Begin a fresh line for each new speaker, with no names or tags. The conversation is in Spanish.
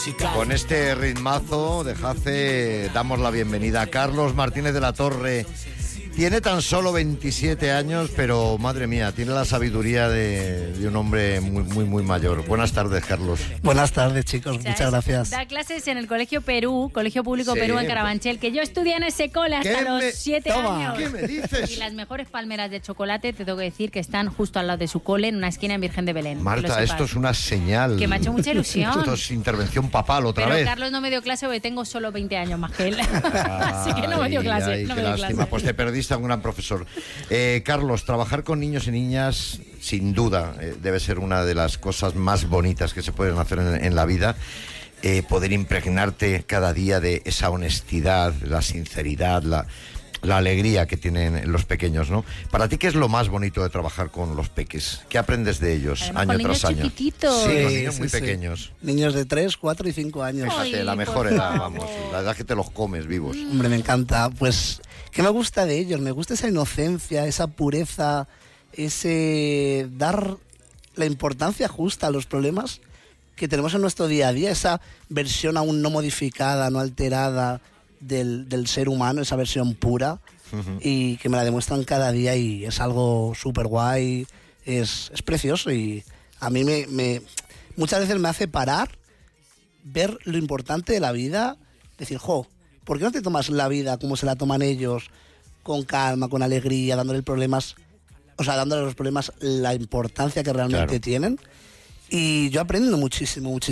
Con este ritmazo de Jace damos la bienvenida a Carlos Martínez de la Torre. Tiene tan solo 27 años, pero madre mía, tiene la sabiduría de un hombre muy mayor. Buenas tardes, Carlos.
Buenas tardes, chicos. Muchas gracias.
Da clases en el Colegio Perú, Colegio Público Perú en Carabanchel, que yo estudié en ese cole hasta los 7 años.
¿Qué me dices?
Y las mejores palmeras de chocolate, te tengo que decir, que están justo al lado de su cole, en una esquina en Virgen de Belén.
Marta, esto es una señal.
Que me ha hecho mucha ilusión.
Esto es intervención papal otra vez.
Pero Carlos no me dio clase porque tengo solo 20 años más que él. Así que no me dio clase.
Qué lástima. Pues te perdiste a un gran profesor. Carlos, trabajar con niños y niñas, sin duda, debe ser una de las cosas más bonitas que se pueden hacer en la vida. Poder impregnarte cada día de esa honestidad, la sinceridad, la alegría que tienen los pequeños, ¿no? Para ti, ¿qué es lo más bonito de trabajar con los peques? ¿Qué aprendes de ellos año tras año?
Chiquititos.
Sí, con niños muy pequeños.
Niños de 3, 4 y 5 años.
Fíjate, la mejor edad, vamos, la edad que te los comes vivos.
Hombre, me encanta. Pues, ¿qué me gusta de ellos? Me gusta esa inocencia, esa pureza, ese dar la importancia justa a los problemas que tenemos en nuestro día a día, esa versión aún no modificada, no alterada del ser humano, esa versión pura, y que me la demuestran cada día, y es algo súper guay, es precioso, y a mí muchas veces me hace parar, ver lo importante de la vida, decir, ¿por qué no te tomas la vida como se la toman ellos, con calma, con alegría, dándole dándole a los problemas la importancia que realmente tienen? Y yo aprendo muchísimo